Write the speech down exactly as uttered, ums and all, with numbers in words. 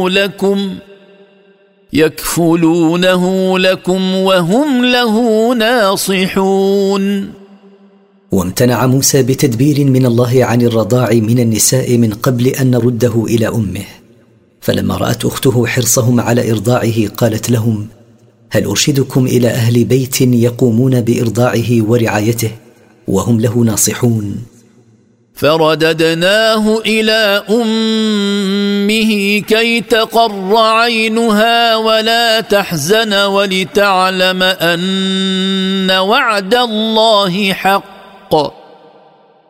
لكم يكفلونه لكم وهم له ناصحون. وامتنع موسى بتدبير من الله عن الرضاع من النساء من قبل أن نرده إلى أمه، فلما رأت أخته حرصهم على إرضاعه قالت لهم: هل أرشدكم إلى أهل بيت يقومون بإرضاعه ورعايته وهم له ناصحون؟ فرددناه إلى أمه كي تقر عينها ولا تحزن ولتعلم أن وعد الله حق